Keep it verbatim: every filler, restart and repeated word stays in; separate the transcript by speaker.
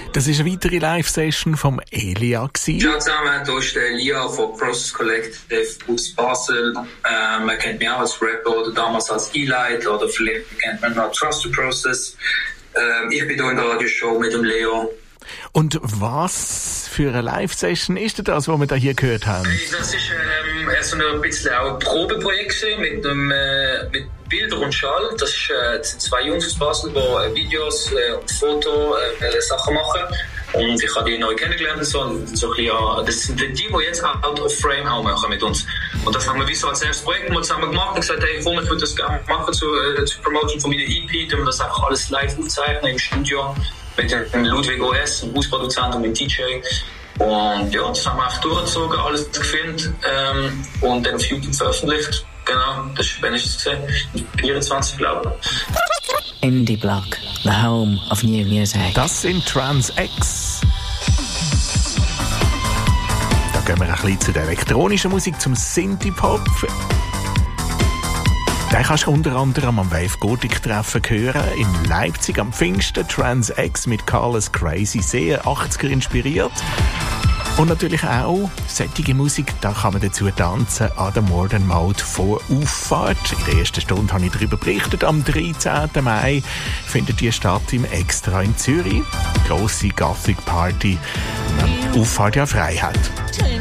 Speaker 1: Das war eine weitere Live-Session vom Elia.
Speaker 2: Ciao zusammen, hier ist der Elia von Process Collective aus Basel. Ähm, man kennt mich auch als Rapper oder damals als E-Light oder vielleicht kennt man noch Trust the Process. Ähm, ich bin hier in der Radioshow mit dem Leo.
Speaker 1: Und was für eine Live-Session ist das, was wir da hier gehört haben?
Speaker 2: Hey, das ist ähm, so ein bisschen auch ein Probeprojekt mit, einem, äh, mit Bilder und Schall. Das, ist, äh, das sind zwei Jungs aus Basel, die äh, Videos äh, und Foto äh, Sachen machen. Und ich habe die neu kennengelernt. So, so ein bisschen, das sind die, die jetzt Out of Frame auch machen mit uns. Und das haben wir wie so als erstes Projekt mal zusammen gemacht und gesagt, hey, ich würde das gerne machen zur, äh, zur Promotion von meiner E P, damit wir das einfach alles live aufzeichnen im Studio mit dem Ludwig O S, dem Hausproduzent und dem D J. Und ja, das haben wir einfach durchgezogen, alles gefilmt ähm, und dann auf YouTube veröffentlicht. Genau, das ist, wenn ich es gesehen vierundzwanzig, glaube ich.
Speaker 3: Indie Block, the home of new music.
Speaker 1: Das sind Trans X. Da gehen wir ein bisschen zu der elektronischen Musik, zum Synthie-Pop. Den kannst du unter anderem am Wave Gothic Treffen hören. In Leipzig am Pfingsten. Trans X mit Carlos Crazy, sehr achtziger inspiriert. Und natürlich auch solche Musik, da kann man dazu tanzen an der Modern Mode vor Auffahrt. In der ersten Stunde habe ich darüber berichtet. Am dreizehnten Mai findet die statt im Extra in Zürich. Grosse Gothic Party. Auffahrt ja Freiheit.